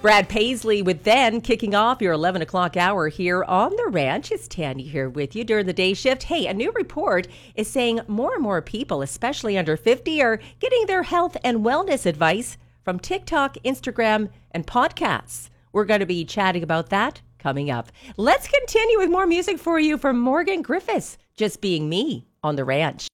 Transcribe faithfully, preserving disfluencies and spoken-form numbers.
Brad Paisley with Then, kicking off your eleven o'clock hour here on The Ranch. It's Tandy here with you during the day shift. Hey, a new report is saying more and more people, especially under fifty, are getting their health and wellness advice from TikTok, Instagram, and podcasts. We're going to be chatting about that coming up. Let's continue with more music for you from Morgan Griffiths, Just Being Me on The Ranch.